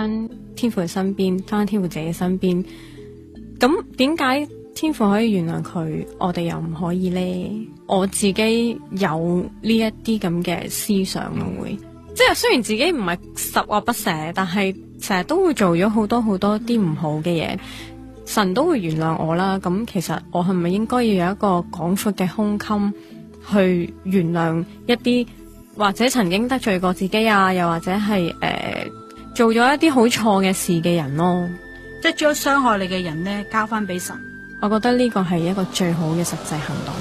翻天父嘅身邊，翻天父自己嘅身邊。咁點解天父可以原諒佢，我哋又唔可以呢？我自己有呢一啲咁嘅思想咯，會即係雖然自己唔係十惡不赦，但係成日都會做咗好多啲唔好嘅嘢，神都會原諒我啦。咁其實我係咪應該要有一個廣闊嘅胸襟去原諒一啲或者曾經得罪過自己啊，又或者係做咗一啲好錯嘅事嘅人咯？ 即係將傷害你嘅人呢交翻俾神。 我覺得呢個係一個最好嘅實際行動。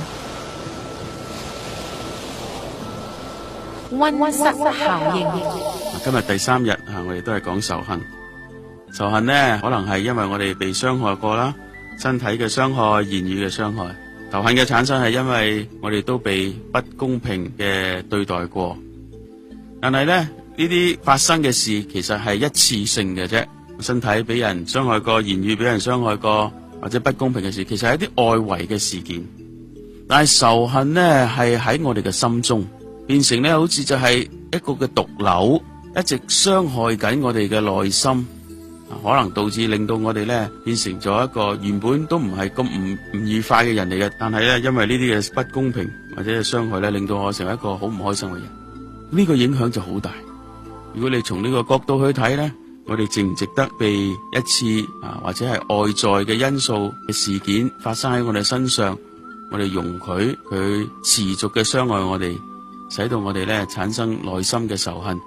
溫室效應。 今日第3日我哋都係講仇恨。仇恨呢，可能係因為我哋被傷害過啦，身體嘅傷害、言語嘅傷害。仇恨嘅產生係因為我哋都被不公平嘅對待過。但係呢，呢啲發生嘅事其實係一次性嘅啫。身體俾人傷害過，言語俾人傷害過，或者不公平嘅事，其實係一啲外圍嘅事件。但係仇恨呢，係喺我哋嘅心中變成呢，好似就係一個嘅毒瘤，一直傷害緊我哋嘅內心，可能導致令到我哋呢變成咗一個原本都唔係咁唔愉快嘅人嚟嘅。但係呢，因為呢啲嘅不公平或者係傷害呢，令到我成為一個好唔開心嘅人。呢個影響就好大。如果你從呢個角度去睇呢，我哋值唔值得被一次或者係外在嘅因素嘅事件發生喺我哋身上，我哋容許佢持續嘅傷害我哋，使到我哋咧產生內心嘅仇恨。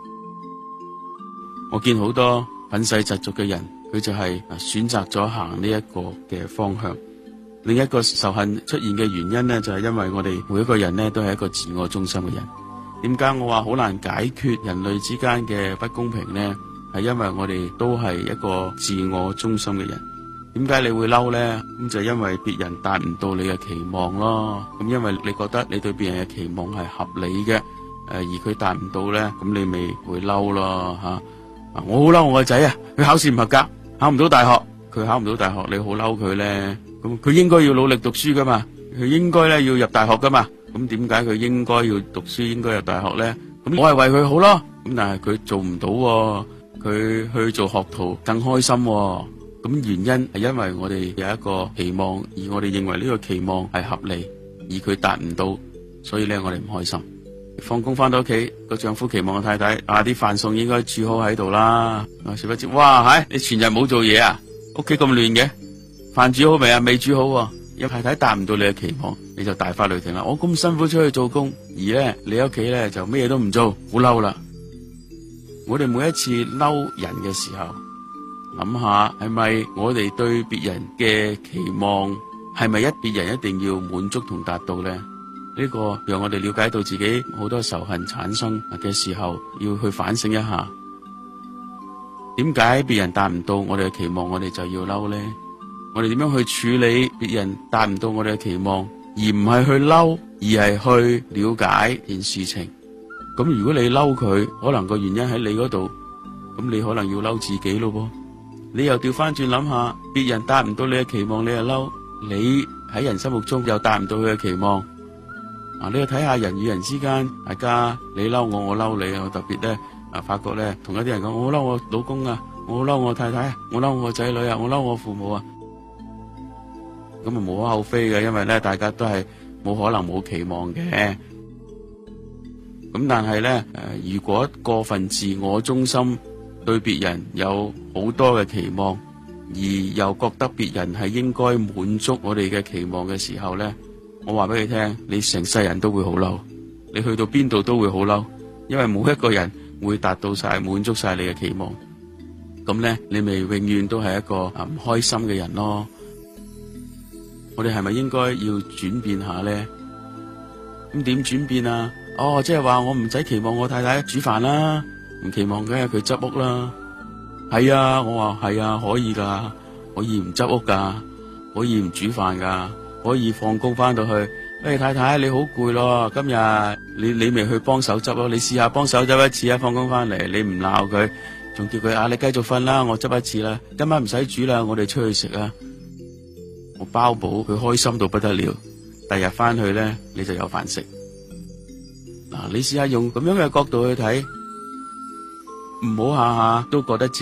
我見好多憤世嫉俗嘅人，佢就係選擇咗行呢一個嘅方向。另一個仇恨出現嘅原因呢，就係因為我哋每一個人呢都係一個自我中心嘅人。點解我話好難解決人類之間嘅不公平呢？係因為我哋都係一個自我中心嘅人。點解你會嬲呢？咁就因為別人達唔到你嘅期望咯。咁因為你覺得你對別人嘅期望係合理嘅，而佢達唔到呢，咁你咪會嬲咯吓。我好嬲我個仔啊，佢考試唔合格，考唔到大學。佢考唔到大學，你好嬲佢呢？咁佢應該要努力讀書噶嘛，佢應該咧要入大學噶嘛。咁點解佢應該要讀書，應該入大學呢？咁我係為佢好咯。咁但係佢做唔到喎。佢去做學徒更開心喎。咁原因係因為我哋有一個期望，而我哋認為呢個期望係合理，而佢達唔到，所以咧我哋唔開心。放工翻到屋企，個丈夫期望個太太啲飯餸應該煮好喺度啦。殊不知，哇你全日冇做嘢啊，屋企咁亂嘅，飯煮好未啊？未煮好喎。有太太達唔到你嘅期望，你就大發雷霆啦。我咁辛苦出去做工，而咧你屋企咧就咩嘢都唔做，好嬲啦。我哋每一次嬲人嘅時候，諗下係咪我哋對別人嘅期望係咪別人一定要滿足同達到呢？呢個讓我哋了解到自己好多仇恨產生嘅時候，要去反省一下，點解別人達唔到我哋嘅期望，我哋就要嬲呢？我哋點樣去處理別人達唔到我哋嘅期望，而唔係去嬲，而係去了解件事情。咁如果你嬲佢，可能個原因喺你嗰度，咁你可能要嬲自己咯噃。你又調翻轉諗下，別人達唔到你嘅期望，你又嬲，你喺人心目中又達唔到佢嘅期望。你要睇下人與人之間，大家你嬲我，我嬲你啊！我特別咧發覺咧，同一啲人講，我嬲我老公啊，我嬲我太太啊，我嬲我仔女啊，我嬲我父母啊，咁啊無可厚非嘅，因為咧大家都係冇可能冇期望嘅。咁但係咧，如果過分自我中心，對別人有好多嘅期望，而又覺得別人係應該滿足我哋嘅期望嘅時候咧，我話俾你聽，你成世人都會好嬲，你去到邊度都會好嬲，因為冇一個人會達到晒滿足晒你嘅期望。咁咧，你咪永遠都係一個唔開心嘅人咯。我哋係咪應該要轉變下咧？咁點轉變啊？即係話我唔使期望我太太煮飯啦，唔期望梗係佢執屋啦。係啊，我話係啊，可以噶，可以唔執屋噶，可以唔煮飯噶，可以放工翻到去，太太你好攰咯，今日你未去幫手執咯，你試下幫手執一次啊，放工翻嚟你唔鬧佢，仲叫佢你繼續瞓啦，我執一次啦，今晚唔使煮啦，我哋出去食啊，我包保佢開心到不得了，第日翻去咧你就有飯食。你試下用咁樣嘅角度去睇，唔好下下都覺得